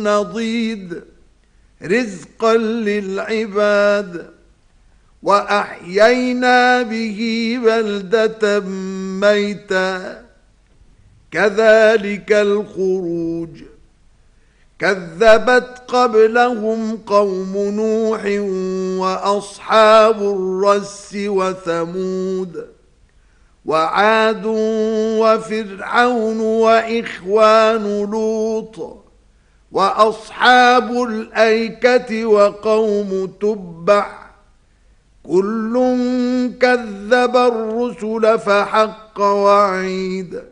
نضيد رزقا للعباد وأحيينا به بلدة ميتا كذلك الخروج كذبت قبلهم قوم نوح وأصحاب الرس وثمود وعاد وفرعون وإخوان لوط وأصحاب الأيكة وقوم تبع كل كذب الرسل فحق وعيد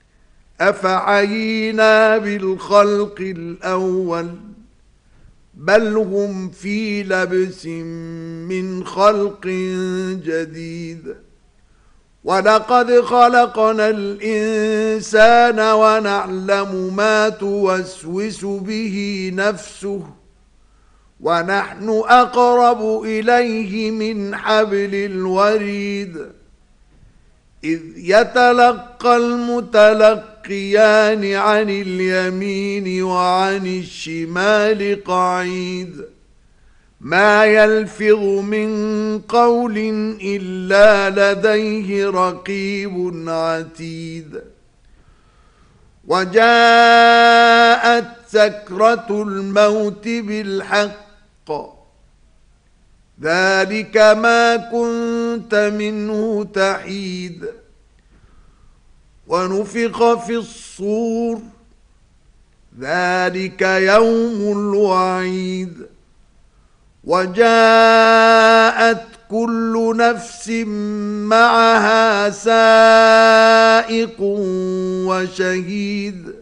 أفعينا بالخلق الأول بل هم في لبس من خلق جديد ولقد خلقنا الإنسان ونعلم ما توسوس به نفسه ونحن أقرب إليه من حبل الوريد إذ يتلقى المتلقيان عن اليمين وعن الشمال قعيد ما يلفظ من قول إلا لديه رقيب عتيد وجاءت سكرة الموت بالحق ذلك ما كنت منه تحيد ونفخ في الصور ذلك يوم الوعيد وجاءت كل نفس معها سائق وشهيد